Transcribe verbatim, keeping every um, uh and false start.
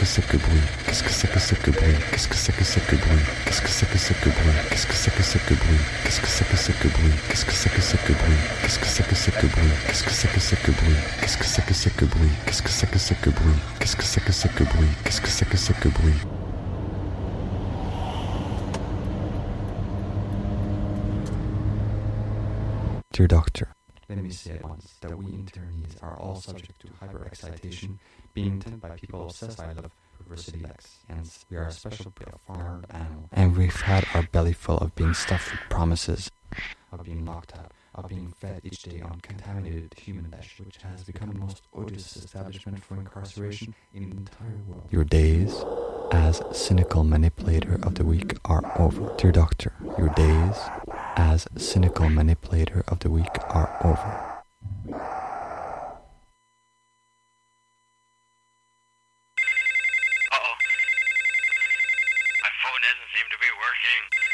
que c'est que bruit? Qu'est-ce que c'est que c'est que bruit? Qu'est-ce que c'est que c'est que bruit? Qu'est-ce que c'est que c'est que bruit? Qu'est-ce que c'est que c'est que bruit? Qu'est-ce que c'est que c'est que bruit? Qu'est-ce que c'est que c'est que bruit? Qu'est-ce que c'est que c'est que bruit? Qu'est-ce que c'est que c'est que bruit? Qu'est-ce que c'est que c'est que bruit? Qu'est-ce que c'est que c'est que bruit? Qu'est-ce que c'est que c'est que bruit? Qu'est-ce que c'est que c'est que bruit? Dear Doctor, let me say at once that we internees are all subject to hyperexcitation, being tended by people obsessed by love, perversity, X. Hence, we are a special breed of farmed animal. And we've had our belly full of being stuffed with promises, of being locked up, of being fed each day on contaminated human flesh, which has become the most odious establishment for incarceration in the entire world. Your days as cynical manipulator of the week are over. Dear Doctor, your days as cynical manipulator of the week are over. Uh-oh. My phone doesn't seem to be working.